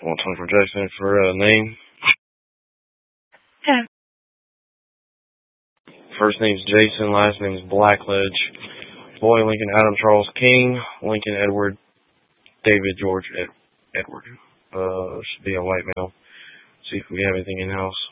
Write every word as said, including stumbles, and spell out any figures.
One twenty-four Jackson for a uh, name. Yeah. First name's Jason, last name's Blackledge. Boy, Lincoln Adam Charles King. Lincoln Edward David George Ed- Edward. Uh, should be a white male. See if we have anything in house.